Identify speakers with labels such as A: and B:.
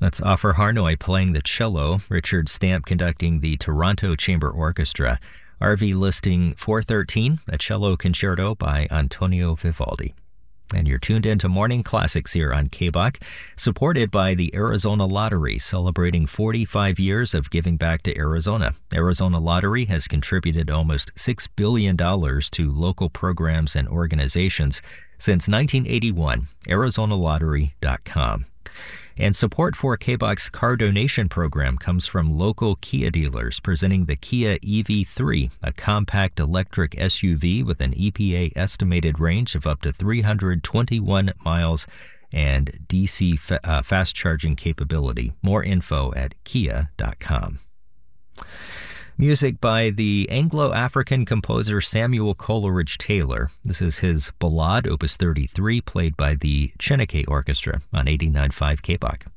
A: That's Offer Harnoy playing the cello, Richard Stamp conducting the Toronto Chamber Orchestra. RV listing 413, a cello concerto by Antonio Vivaldi. And you're tuned into Morning Classics here on KBOC, supported by the Arizona Lottery, celebrating 45 years of giving back to Arizona. Arizona Lottery has contributed almost $6 billion to local programs and organizations since 1981. ArizonaLottery.com. And support for KBOC's car donation program comes from local Kia dealers presenting the Kia EV3, a compact electric SUV with an EPA estimated range of up to 321 miles and DC fast charging capability. More info at kia.com. Music by the Anglo-African composer Samuel Coleridge Taylor. This is his Ballade, Opus 33, played by the Chineke Orchestra on 89.5 KBOC.